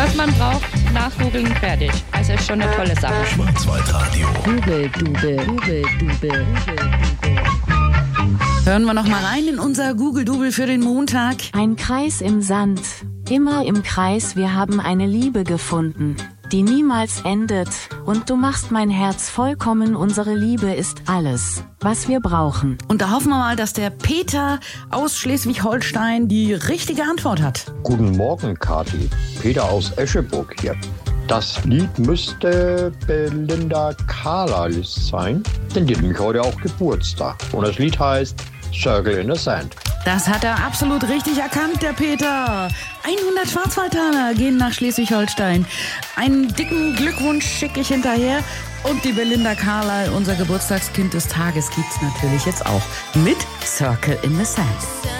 Was man braucht, nachgoogeln, fertig. Also ist schon eine tolle Sache. Schwarzwaldradio. Google-Dubel. Hören wir noch mal rein in unser Google-Dubel für den Montag. Ein Kreis im Sand. Immer im Kreis, wir haben eine Liebe gefunden, die niemals endet. Und du machst mein Herz vollkommen, unsere Liebe ist alles, was wir brauchen. Und da hoffen wir mal, dass der Peter aus Schleswig-Holstein die richtige Antwort hat. Guten Morgen, Kathi. Peter aus Escheburg hier. Das Lied müsste Belinda Carlisle sein, denn die hat nämlich heute auch Geburtstag. Und das Lied heißt Circle in the Sand. Das hat er absolut richtig erkannt, der Peter. 100 Schwarzwaldtaler gehen nach Schleswig-Holstein. Einen dicken Glückwunsch schicke ich hinterher. Und die Belinda Carlisle, unser Geburtstagskind des Tages, gibt's natürlich jetzt auch mit Circle in the Sand.